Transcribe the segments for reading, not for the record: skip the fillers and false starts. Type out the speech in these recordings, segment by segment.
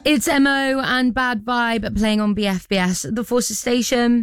It's MO and Bad Vibe playing on BFBS, the Forces station.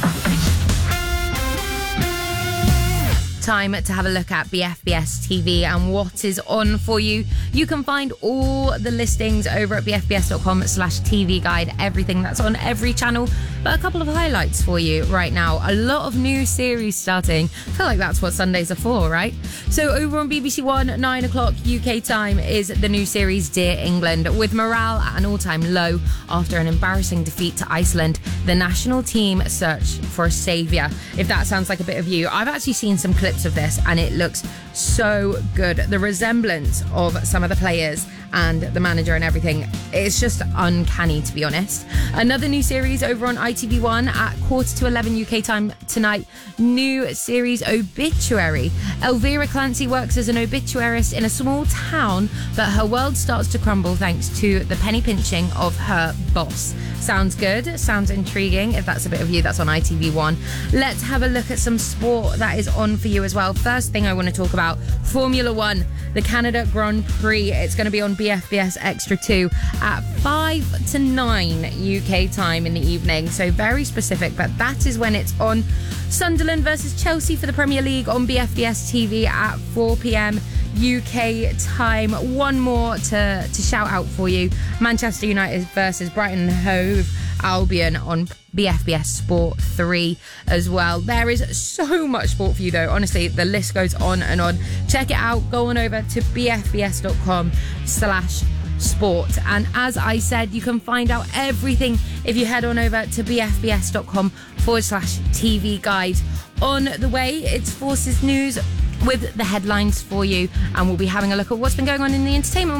Time to have a look at BFBS TV and what is on for you. You can find all the listings over at bfbs.com/TV guide, everything that's on every channel. But a couple of highlights for you right now. A lot of new series starting. I feel like that's what Sundays are for, right? So over on BBC One, 9 o'clock UK time is the new series Dear England. With morale at an all-time low after an embarrassing defeat to Iceland, the national team search for a saviour. If that sounds like a bit of you, I've actually seen some clips of this and it looks so good. The resemblance of some of the players and the manager and everything, it's just uncanny, to be honest. Another new series over on ITV1 at 11:15 UK time tonight. New series Obituary. Elvira Clancy works as an obituarist in a small town, but her world starts to crumble thanks to the penny pinching of her boss. Sounds good, sounds intriguing. If that's a bit of you, that's on ITV1. Let's have a look at some sport that is on for you as well. First thing I want to talk about, Formula One, the Canada Grand Prix. It's going to be on BFBS Extra 2 at 5 to 9 UK time in the evening. So very specific, but that is when it's on. Sunderland versus Chelsea for the Premier League on BFBS TV at 4 p.m. UK time. One more to shout out for you. Manchester United versus Brighton and Hove Albion on BFBS Sport 3 as well. There is so much sport for you though. Honestly, the list goes on and on. Check it out. Go on over to bfbs.com/sport. And as I said, you can find out everything if you head on over to bfbs.com/TV guide. On the way, it's Forces News with the headlines for you, and we'll be having a look at what's been going on in the entertainment